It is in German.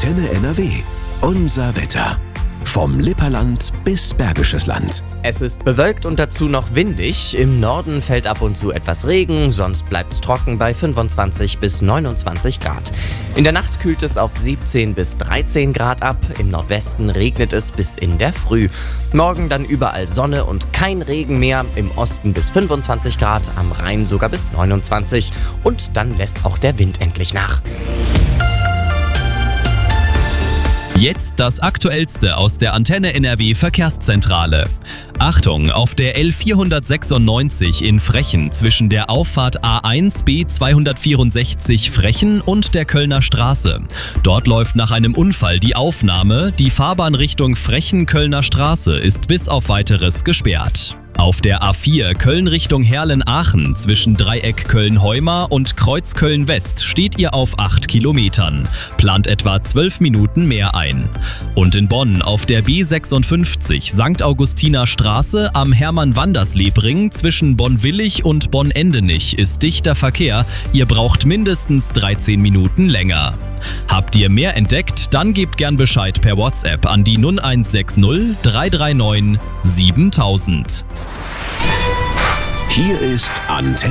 Antenne NRW. Unser Wetter. Vom Lipperland bis Bergisches Land. Es ist bewölkt und dazu noch windig. Im Norden fällt ab und zu etwas Regen, sonst bleibt es trocken bei 25 bis 29 Grad. In der Nacht kühlt es auf 17 bis 13 Grad ab. Im Nordwesten regnet es bis in der Früh. Morgen dann überall Sonne und kein Regen mehr. Im Osten bis 25 Grad, am Rhein sogar bis 29. Und dann lässt auch der Wind endlich nach. Jetzt das Aktuellste aus der Antenne NRW Verkehrszentrale. Achtung, auf der L496 in Frechen zwischen der Auffahrt A1 B264 Frechen und der Kölner Straße. Dort läuft nach einem Unfall die Aufnahme. Die Fahrbahn Richtung Frechen-Kölner Straße ist bis auf Weiteres gesperrt. Auf der A4 Köln Richtung Herlen-Aachen zwischen Dreieck Köln-Heumar und Kreuz Köln-West steht ihr auf 8 Kilometern. Plant etwa 12 Minuten mehr ein. Und in Bonn auf der B56 St. Augustiner Straße am Hermann-Wanders-Lebring zwischen Bonn-Willig und Bonn-Endenich ist dichter Verkehr. Ihr braucht mindestens 13 Minuten länger. Habt ihr mehr entdeckt? Dann gebt gern Bescheid per WhatsApp an die 0160 339 7000. Hier ist Antenne